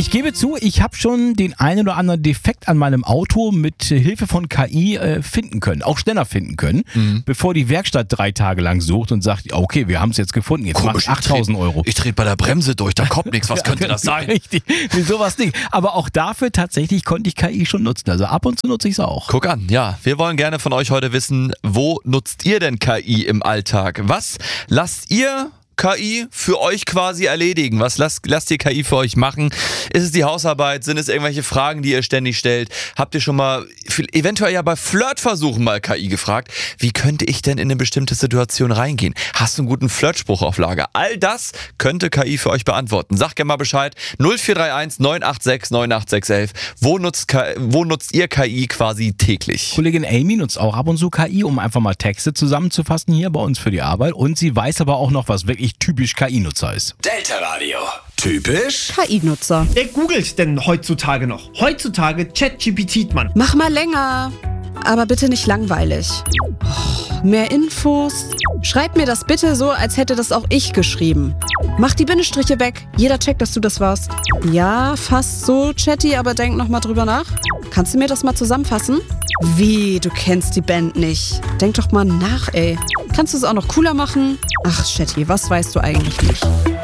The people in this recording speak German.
Ich gebe zu, ich habe schon den einen oder anderen Defekt an meinem Auto mit Hilfe von KI finden können, auch schneller finden können, bevor die Werkstatt 3 Tage lang sucht und sagt, okay, wir haben es jetzt gefunden, jetzt mach ich 8.000 Euro. Ich trete bei der Bremse durch, da kommt nichts, was könnte das sein? Richtig, sowas nicht. Aber auch dafür tatsächlich konnte ich KI schon nutzen, also ab und zu nutze ich es auch. Guck an, ja, wir wollen gerne von euch heute wissen, wo nutzt ihr denn KI im Alltag? Was lasst ihr KI für euch quasi erledigen? Was lasst ihr KI für euch machen? Ist es die Hausarbeit? Sind es irgendwelche Fragen, die ihr ständig stellt? Habt ihr schon mal eventuell ja bei Flirtversuchen mal KI gefragt? Wie könnte ich denn in eine bestimmte Situation reingehen? Hast du einen guten Flirtspruch auf Lager? All das könnte KI für euch beantworten. Sagt gerne mal Bescheid. 0431 986 98611. Wo nutzt ihr KI quasi täglich? Kollegin Amy nutzt auch ab und zu KI, um einfach mal Texte zusammenzufassen hier bei uns für die Arbeit. Und sie weiß aber auch noch, was wirklich typisch KI-Nutzer ist. Delta Radio. Typisch KI-Nutzer. Wer googelt denn heutzutage noch? Heutzutage ChatGPT, Mann. Mach mal länger. Aber bitte nicht langweilig. Oh, mehr Infos. Schreib mir das bitte so, als hätte das auch ich geschrieben. Mach die Bindestriche weg. Jeder checkt, dass du das warst. Ja, fast so chatty, aber denk noch mal drüber nach. Kannst du mir das mal zusammenfassen? Wie, du kennst die Band nicht? Denk doch mal nach, ey. Kannst du es auch noch cooler machen? Ach, Chatty, was weißt du eigentlich nicht?